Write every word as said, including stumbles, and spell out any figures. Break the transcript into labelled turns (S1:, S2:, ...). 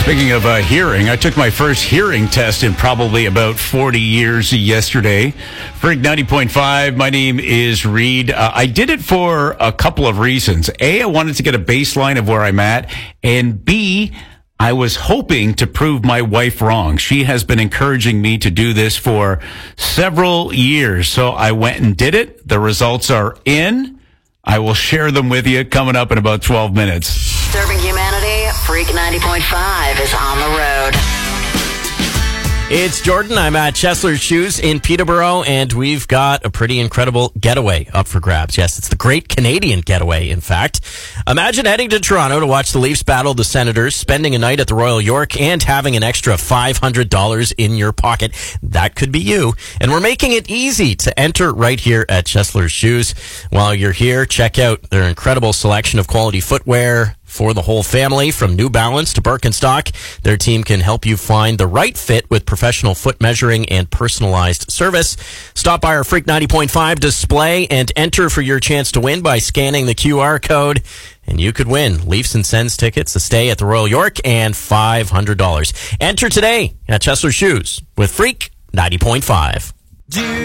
S1: Speaking of uh, hearing, I took my first hearing test in probably about forty years yesterday. Freak ninety point five, my name is Reed. Uh, I did it for a couple of reasons. A, I wanted to get a baseline of where I'm at. And B, I was hoping to prove my wife wrong. She has been encouraging me to do this for several years. So I went and did it. The results are in. I will share them with you coming up in about twelve minutes.
S2: Serving humanity, Freak ninety point five is on the road.
S3: It's Jordan. I'm at Chesler's Shoes in Peterborough, and we've got a pretty incredible getaway up for grabs. Yes, it's the Great Canadian Getaway, in fact. Imagine heading to Toronto to watch the Leafs battle the Senators, spending a night at the Royal York, and having an extra five hundred dollars in your pocket. That could be you. And we're making it easy to enter right here at Chesler's Shoes. While you're here, check out their incredible selection of quality footwear for the whole family, from New Balance to Birkenstock. Their team can help you find the right fit with professional foot measuring and personalized service. Stop by our Freak ninety point five display and enter for your chance to win by scanning the Q R code. And you could win Leafs and Sens tickets, a stay at the Royal York, and five hundred dollars. Enter today at Chesler's Shoes with Freak ninety point five.